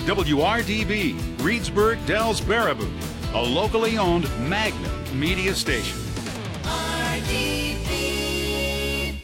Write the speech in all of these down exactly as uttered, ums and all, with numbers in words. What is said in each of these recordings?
W R D B, Reedsburg, Dells, Baraboo, a locally owned Magnum media station. R D B.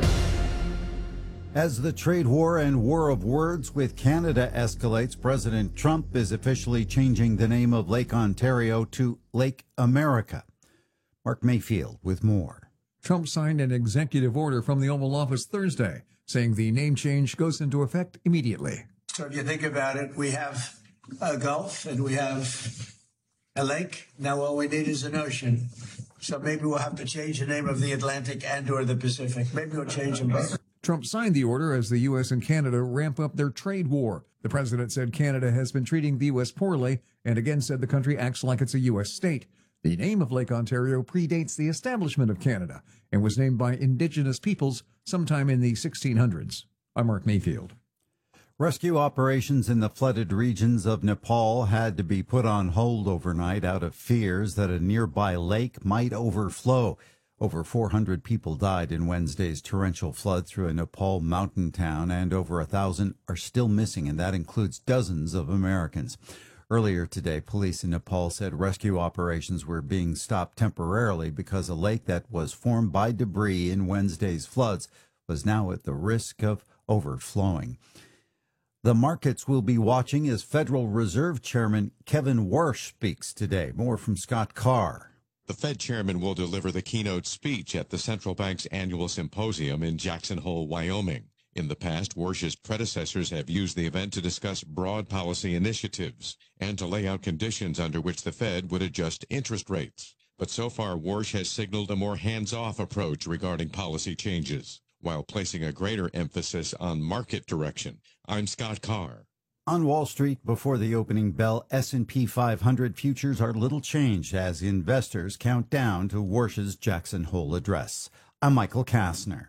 As the trade war and war of words with Canada escalates, President Trump is officially changing the name of Lake Ontario to Lake America. Mark Mayfield with more. Trump signed an executive order from the Oval Office Thursday, saying the name change goes into effect immediately. So if you think about it, we have a Gulf and we have a lake. Now all we need is an ocean. So maybe we'll have to change the name of the Atlantic and or the Pacific. Maybe we'll change them both. Trump signed the order as the U S and Canada ramp up their trade war. The president said Canada has been treating the U S poorly and again said the country acts like it's a U S state. The name of Lake Ontario predates the establishment of Canada and was named by Indigenous peoples sometime in the sixteen hundreds. I'm Mark Mayfield. Rescue operations in the flooded regions of Nepal had to be put on hold overnight out of fears that a nearby lake might overflow. Over four hundred people died in Wednesday's torrential flood through a Nepal mountain town, and over a thousand are still missing, and that includes dozens of Americans. Earlier today, police in Nepal said rescue operations were being stopped temporarily because a lake that was formed by debris in Wednesday's floods was now at the risk of overflowing. The markets will be watching as Federal Reserve Chairman Kevin Warsh speaks today. More from Scott Carr. The Fed chairman will deliver the keynote speech at the central bank's annual symposium in Jackson Hole, Wyoming. In the past, Warsh's predecessors have used the event to discuss broad policy initiatives and to lay out conditions under which the Fed would adjust interest rates. But so far, Warsh has signaled a more hands-off approach regarding policy changes, while placing a greater emphasis on market direction. I'm Scott Carr. On Wall Street, before the opening bell, S and P five hundred futures are little changed as investors count down to Warsh's Jackson Hole address. I'm Michael Kastner.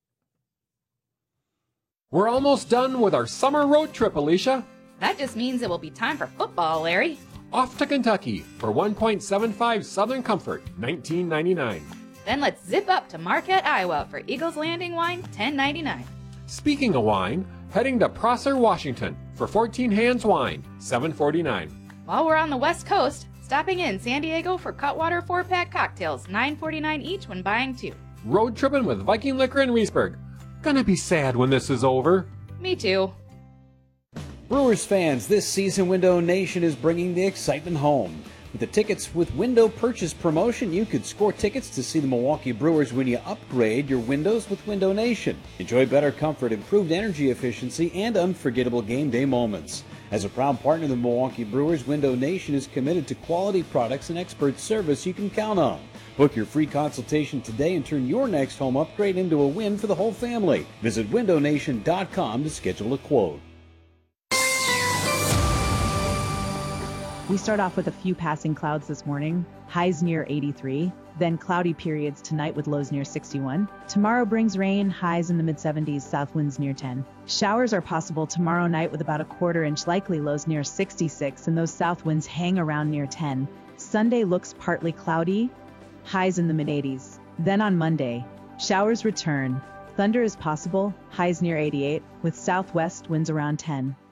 We're almost done with our summer road trip, Alicia. That just means it will be time for football, Larry. Off to Kentucky for one point seven five Southern Comfort, nineteen ninety-nine. Then let's zip up to Marquette, Iowa for Eagles Landing wine, ten ninety-nine. Speaking of wine, heading to Prosser, Washington for fourteen Hands wine, seven forty-nine. While we're on the West Coast, stopping in San Diego for Cutwater four-pack cocktails, nine forty-nine each when buying two. Road tripping with Viking Liquor in Reedsburg. Gonna be sad when this is over. Me too. Brewers fans, this season Window Nation is bringing the excitement home. With the Tickets with Window purchase promotion, you could score tickets to see the Milwaukee Brewers when you upgrade your windows with Window Nation. Enjoy better comfort, improved energy efficiency, and unforgettable game day moments. As a proud partner of the Milwaukee Brewers, Window Nation is committed to quality products and expert service you can count on. Book your free consultation today and turn your next home upgrade into a win for the whole family. Visit window nation dot com to schedule a quote. We start off with a few passing clouds this morning, highs near eighty-three, then cloudy periods tonight with lows near sixty-one. Tomorrow brings rain, highs in the mid seventies, south winds near ten. Showers are possible tomorrow night with about a quarter inch likely, lows near sixty-six, and those south winds hang around near ten. Sunday looks partly cloudy, highs in the mid eighties. Then on Monday, showers return, thunder is possible, highs near eighty-eight, with southwest winds around ten.